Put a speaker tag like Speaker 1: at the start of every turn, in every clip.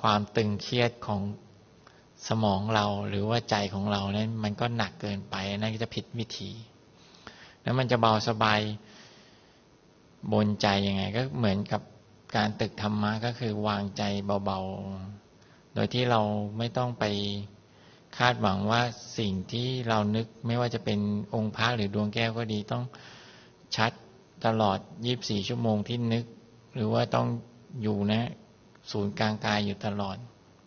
Speaker 1: ความตึงเครียดของสมองเราหรือว่าใจของเรานั้นมันก็หนักเกินไปนั่นก็จะผิดวิธีแล้วมันจะเบาสบายบนใจยังไงก็เหมือนกับการตึกธรรมะก็คือวางใจเบาๆโดยที่เราไม่ต้องไปคาดหวังว่าสิ่งที่เรานึกไม่ว่าจะเป็นองค์พระหรือดวงแก้วก็ดีต้องชัดตลอด24ชั่วโมงที่นึกหรือว่าต้องอยู่นะศูนย์กลางกายอยู่ตลอด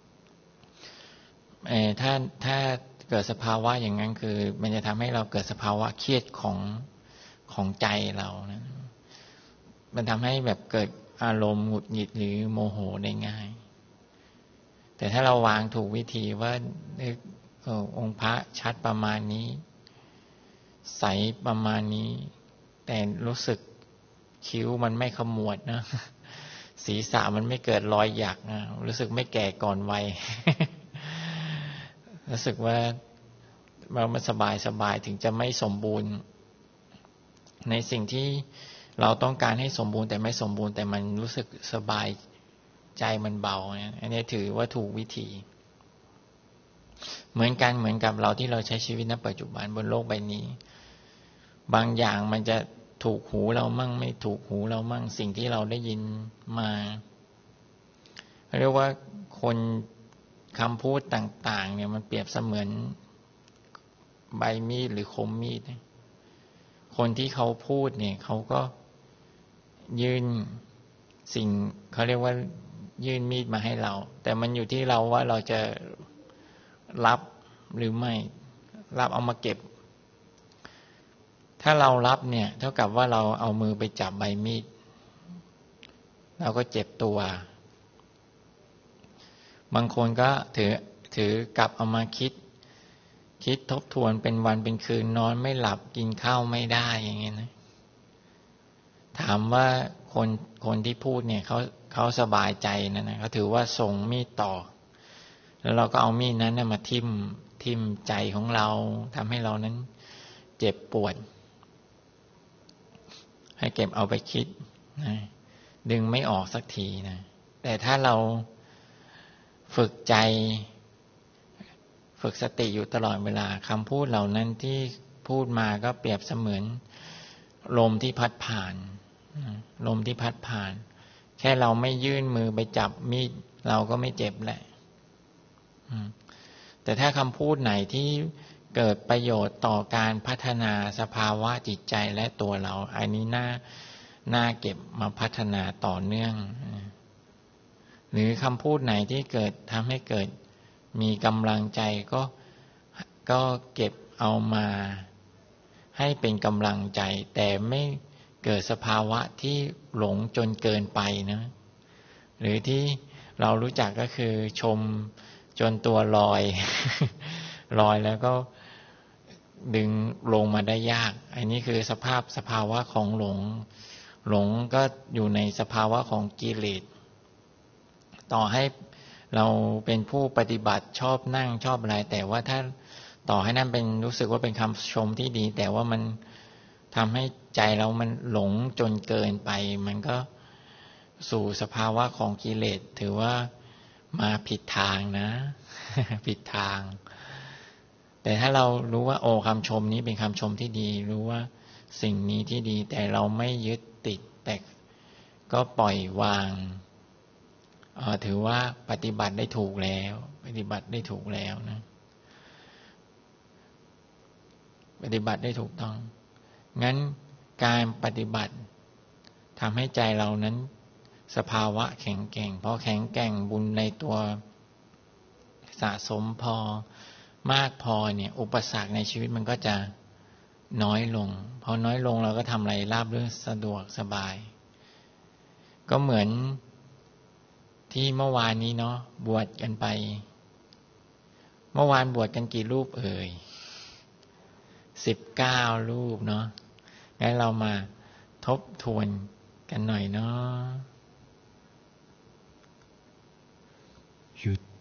Speaker 1: ถ้าเกิดสภาวะอย่างนั้นคือมันจะทำให้เราเกิดสภาวะเครียดของใจเรานะมันทำให้แบบเกิดอารมณ์หงุดหงิดหรือโมโหได้ง่ายแต่ถ้าเราวางถูกวิธีว่าองค์พระชัดประมาณนี้ใสประมาณนี้แต่รู้สึกคิ้วมันไม่ขมวดนะศีรษะมันไม่เกิดรอยหยักนะรู้สึกไม่แก่ก่อนวัย รู้สึกว่ามันสบายถึงจะไม่สมบูรณ์ในสิ่งที่เราต้องการให้สมบูรณ์แต่ไม่สมบูรณ์แต่มันรู้สึกสบายใจมันเบาเนี่ยอันนี้ถือว่าถูกวิธีเหมือนกับเราที่เราใช้ชีวิตณปัจจุบันบนโลกใบนี้บางอย่างมันจะถูกหูเรามั่งไม่ถูกหูเรามั่งสิ่งที่เราได้ยินมาเรียกว่าคนคำพูดต่างๆเนี่ยมันเปรียบเสมือนใบมีดหรือคมมีดคนที่เขาพูดเนี่ยเขาก็ยื่นสิ่งเขาเรียกว่ายื่นมีดมาให้เราแต่มันอยู่ที่เราว่าเราจะรับหรือไม่รับเอามาเก็บถ้าเรารับเนี่ยเท่ากับว่าเราเอามือไปจับใบมีดเราก็เจ็บตัวบางคนก็ถือกลับเอามาคิดทบทวนเป็นวันเป็นคืนนอนไม่หลับกินข้าวไม่ได้อย่างเงี้ยนะถามว่าคนที่พูดเนี่ยเขาสบายใจนะเขาถือว่าส่งมีดต่อแล้วเราก็เอามีดนั้นมาทิ่มใจของเราทำให้เรานั้นเจ็บปวดให้เก็บเอาไปคิดนะดึงไม่ออกสักทีนะแต่ถ้าเราฝึกใจฝึกสติอยู่ตลอดเวลาคำพูดเหล่านั้นที่พูดมาก็เปรียบเสมือนลมที่พัดผ่านลมที่พัดผ่านแค่เราไม่ยื่นมือไปจับมีดเราก็ไม่เจ็บแหละแต่ถ้าคำพูดไหนที่เกิดประโยชน์ต่อการพัฒนาสภาวะจิตใจและตัวเราอันนี้น่าเก็บมาพัฒนาต่อเนื่องหรือคำพูดไหนที่เกิดทำให้เกิดมีกำลังใจก็เก็บเอามาให้เป็นกำลังใจแต่ไม่เกิดสภาวะที่หลงจนเกินไปนะหรือที่เรารู้จักก็คือชมจนตัวลอย ลอยแล้วก็ดึงลงมาได้ยากอันนี้คือสภาวะของหลงก็อยู่ในสภาวะของกิเลสต่อให้เราเป็นผู้ปฏิบัติชอบนั่งชอบอะไรแต่ว่าถ้าต่อให้นั่นเป็นรู้สึกว่าเป็นคำชมที่ดีแต่ว่ามันทำให้ใจเรามันหลงจนเกินไปมันก็สู่สภาวะของกิเลสถือว่ามาผิดทางนะ ผิดทางแต่ถ้าเรารู้ว่าโอ้คำชมนี้เป็นคำชมที่ดีรู้ว่าสิ่งนี้ที่ดีแต่เราไม่ยึดติดแต่ก็ปล่อยวางถือว่าปฏิบัติได้ถูกแล้วปฏิบัติได้ถูกแล้วนะปฏิบัติได้ถูกต้องงั้นการปฏิบัติทำให้ใจเรานั้นสภาวะแข็งแกร่งพอแข็งแกร่งบุญในตัวสะสมพอมากพอเนี่ยอุปสรรคในชีวิตมันก็จะน้อยลงพอน้อยลงเราก็ทำอะไรราบรื่นสะดวกสบายก็เหมือนที่เมื่อวานนี้เนาะบวชกันไปเมื่อวานบวชกันกี่รูปเอ่ย19 รูปเนาะงั้นเรามาทบทวนกันหน่อยเนาะหยุด